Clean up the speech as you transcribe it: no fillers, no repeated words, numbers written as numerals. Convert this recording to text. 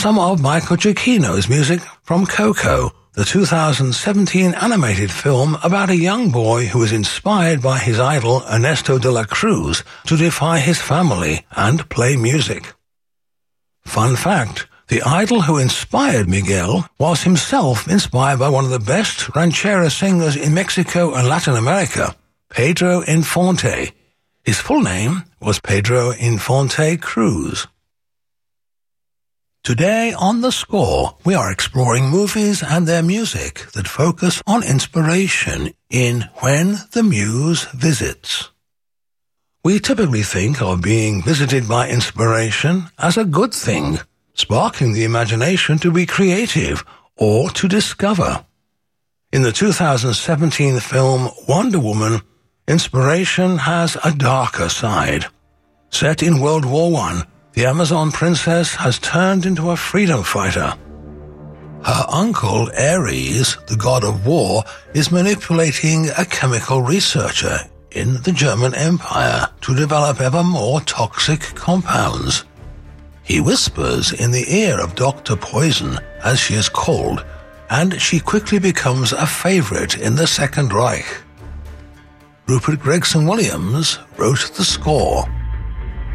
some of Michael Giacchino's music from Coco, the 2017 animated film about a young boy who is inspired by his idol Ernesto de la Cruz to defy his family and play music. Fun fact, the idol who inspired Miguel was himself inspired by one of the best ranchera singers in Mexico and Latin America, Pedro Infante. His full name was Pedro Infante Cruz. Today on The Score, we are exploring movies and their music that focus on inspiration in When the Muse Visits. We typically think of being visited by inspiration as a good thing, sparking the imagination to be creative or to discover. In the 2017 film Wonder Woman, inspiration has a darker side. Set in World War I, the Amazon princess has turned into a freedom fighter. Her uncle, Ares, the god of war, is manipulating a chemical researcher in the German Empire to develop ever more toxic compounds. He whispers in the ear of Dr. Poison, as she is called, and she quickly becomes a favorite in the Second Reich. Rupert Gregson Williams wrote the score.